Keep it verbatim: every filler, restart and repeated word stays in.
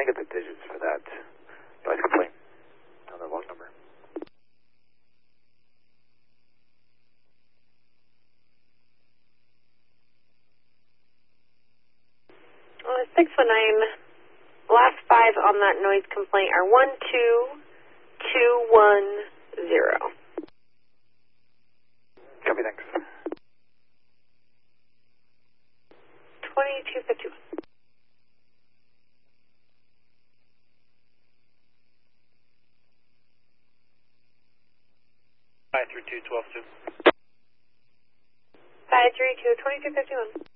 I get the digits for that noise complaint on the log number? Uh, six one nine, last five on that noise complaint are one two two one zero. Copy, thanks. twenty-two fifty-one. five three two, twelve two. five three two, twenty-two fifty-one.